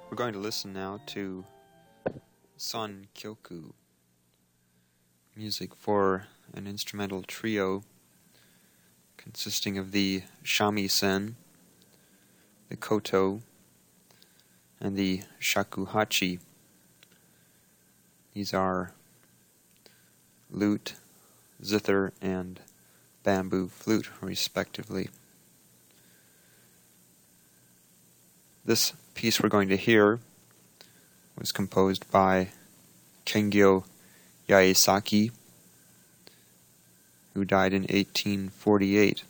We're going to listen now to Son Kyoku, music for an instrumental trio consisting of the shamisen, the koto, and the shakuhachi. These are lute, zither, and bamboo flute, respectively. This piece we're going to hear was composed by Kengyo Yaesaki, who died in 1848.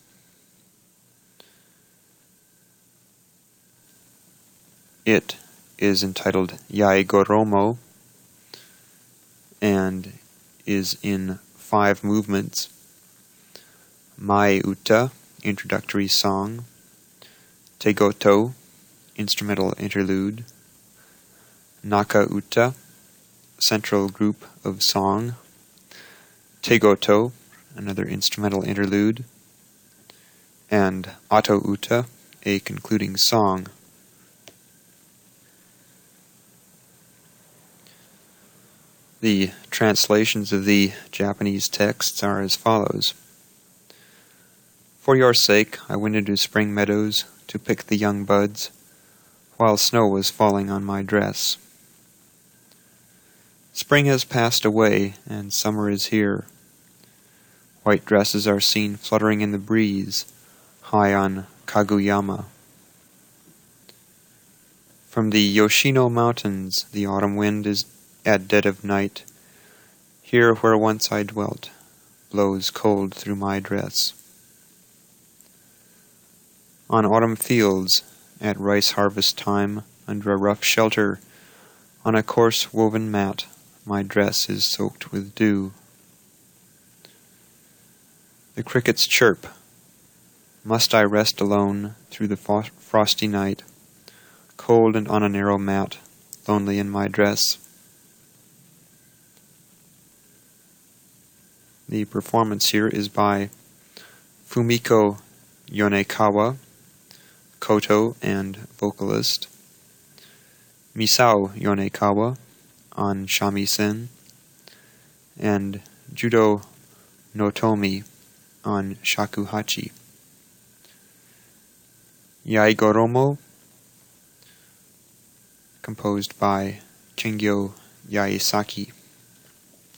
It is entitled Yaegoromo and is in 5 movements: Mae Uta, introductory song; Tegoto, instrumental interlude; Naka Uta, central group of song; Tegoto, another instrumental interlude; and Ato Uta, a concluding song. The translations of the Japanese texts are as follows. For your sake, I went into spring meadows to pick the young buds, while snow was falling on my dress. Spring has passed away, and summer is here. White dresses are seen fluttering in the breeze, high on Kaguyama. From the Yoshino mountains, the autumn wind is at dead of night. Here where once I dwelt, blows cold through my dress. On autumn fields, at rice harvest time, under a rough shelter, on a coarse woven mat, my dress is soaked with dew. The crickets chirp. Must I rest alone through the frosty night, cold and on a narrow mat, lonely in my dress? The performance here is by Fumiko Yonekawa, koto and vocalist; Misao Yonekawa on shamisen; and Judo Notomi on shakuhachi. Yaegoromo, composed by Kengyo Yaesaki.